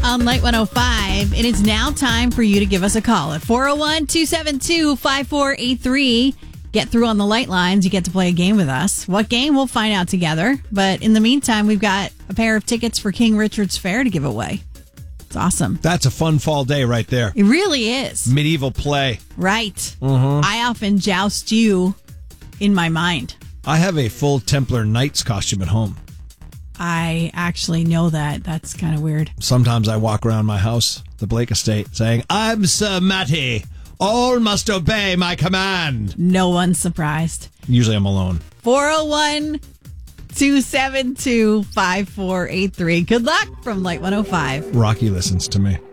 on Light 105. It is now time for you to give us a call at 401-272-5483. Get through on the light lines. You get to play a game with us. What game? We'll find out together. But in the meantime, we've got a pair of tickets for King Richard's Fair to give away. It's awesome. That's a fun fall day right there. It really is. Medieval play. Right. Mm-hmm. I often joust you in my mind. I have a full Templar Knights costume at home. I actually know that. That's kind of weird. Sometimes I walk around my house, the Blake estate, saying, I'm Sir Matty. All must obey my command. No one's surprised. Usually I'm alone. 401-272-5483. Good luck from Light 105. Rocky listens to me.